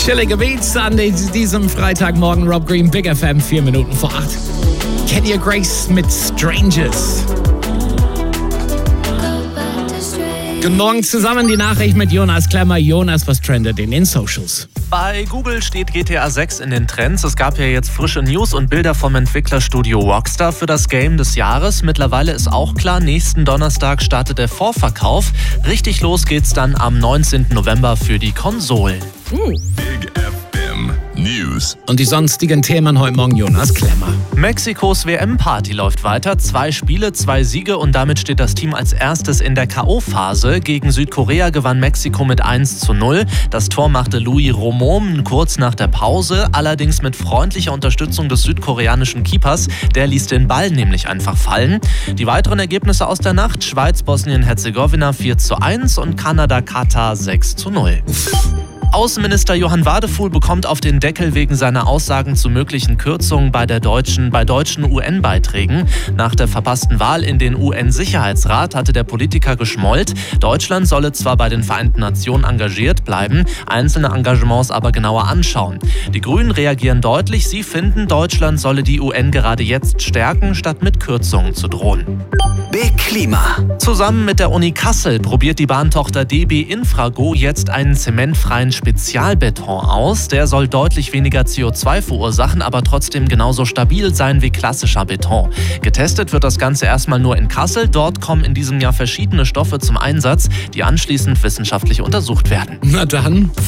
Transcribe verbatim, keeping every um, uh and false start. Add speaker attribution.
Speaker 1: Chillige Beats an diesem Freitagmorgen. Rob Green, Big F M, vier Minuten vor acht. Kenya Grace mit Strangers. Guten Morgen zusammen, die Nachricht mit Jonas Klemmer. Jonas, was trendet in den Socials?
Speaker 2: Bei Google steht G T A sechs in den Trends. Es gab ja jetzt frische News und Bilder vom Entwicklerstudio Rockstar für das Game des Jahres. Mittlerweile ist auch klar, nächsten Donnerstag startet der Vorverkauf. Richtig los geht's dann am neunzehnten November für die Konsolen.
Speaker 1: Uh.
Speaker 3: Big F M News.
Speaker 1: Und die sonstigen Themen heute Morgen, Jonas Klemmer.
Speaker 2: Mexikos W M-Party läuft weiter. Zwei Spiele, zwei Siege und damit steht das Team als erstes in der K O-Phase. Gegen Südkorea gewann Mexiko mit eins zu null. Das Tor machte Louis Romom kurz nach der Pause, allerdings mit freundlicher Unterstützung des südkoreanischen Keepers. Der ließ den Ball nämlich einfach fallen. Die weiteren Ergebnisse aus der Nacht: Schweiz, Bosnien-Herzegowina vier zu eins und Kanada-Katar sechs zu null. Außenminister Johann Wadefuhl bekommt auf den Deckel wegen seiner Aussagen zu möglichen Kürzungen bei, der deutschen, bei deutschen U N-Beiträgen. Nach der verpassten Wahl in den U N-Sicherheitsrat hatte der Politiker geschmollt. Deutschland solle zwar bei den Vereinten Nationen engagiert bleiben, einzelne Engagements aber genauer anschauen. Die Grünen reagieren deutlich. Sie finden, Deutschland solle die U N gerade jetzt stärken, statt mit Kürzungen zu drohen.
Speaker 4: Big Klima.
Speaker 2: Zusammen mit der Uni Kassel probiert die Bahntochter D B Infrago jetzt einen zementfreien Spezialbeton aus. Der soll deutlich weniger C O zwei verursachen, aber trotzdem genauso stabil sein wie klassischer Beton. Getestet wird das Ganze erstmal nur in Kassel. Dort kommen in diesem Jahr verschiedene Stoffe zum Einsatz, die anschließend wissenschaftlich untersucht werden.
Speaker 1: Na dann.